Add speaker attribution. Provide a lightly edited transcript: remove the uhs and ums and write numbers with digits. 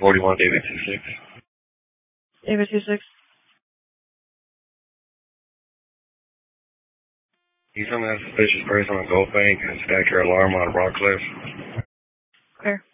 Speaker 1: 41 David 26.
Speaker 2: David 26.
Speaker 1: You come out a suspicious person on Gold Bank and stack your alarm on Rockcliffe.
Speaker 2: Where?